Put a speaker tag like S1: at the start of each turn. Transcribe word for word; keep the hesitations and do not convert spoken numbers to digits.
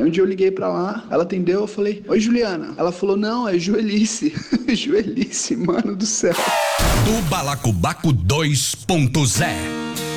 S1: um dia eu liguei pra lá, ela atendeu, eu falei, oi Juliana. Ela falou, não, é Joelice. Joelice, mano do céu.
S2: Do Balacobaco dois ponto zero.